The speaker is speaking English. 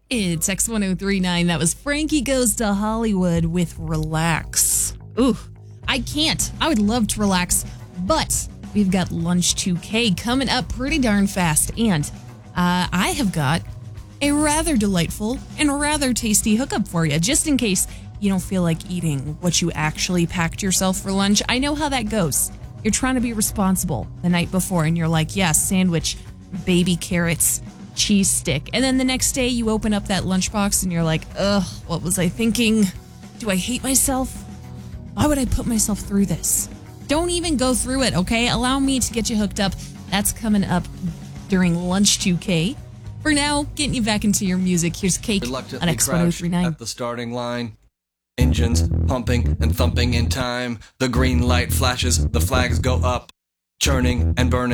It's X1039. That was Frankie Goes to Hollywood with Relax. Ooh, I can't. I would love to relax, but we've got Lunch 2K coming up pretty darn fast. And I have got a rather delightful and rather tasty hookup for you, just in case you don't feel like eating what you actually packed yourself for lunch. I know how that goes. You're trying to be responsible the night before, and you're like, yes, sandwich, baby carrots, cheese stick. And then the next day you open up that lunchbox and you're like, ugh, what was I thinking? Do I hate myself? Why would I put myself through this? Don't even go through it, okay? Allow me to get you hooked up. That's coming up during Lunch 2K. For now, getting you back into your music, here's Cake on X1039. At the starting line. Engines pumping and thumping in time. The green light flashes, the flags go up, churning and burning.